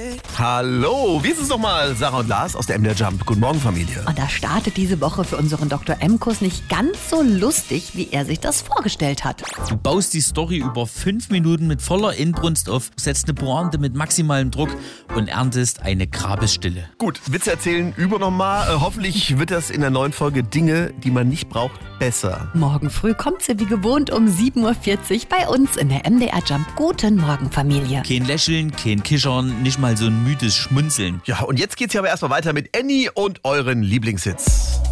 Hallo, wie ist es nochmal? Sarah und Lars aus der MDR Jump. Guten Morgen, Familie. Und da startet diese Woche für unseren Dr. M-Kurs nicht ganz so lustig, wie er sich das vorgestellt hat. Du baust die Story über 5 Minuten mit voller Inbrunst auf, setzt eine Pointe mit maximalem Druck und erntest eine Grabesstille. Gut, Witze erzählen über nochmal. Hoffentlich wird das in der neuen Folge Dinge, die man nicht braucht, besser. Morgen früh kommt sie wie gewohnt um 7.40 Uhr bei uns in der MDR Jump. Guten Morgen, Familie. Kein Lächeln, kein Kichern, nicht mal so ein müdes Schmunzeln. Ja, und jetzt geht's hier aber erstmal weiter mit Annie und euren Lieblingshits.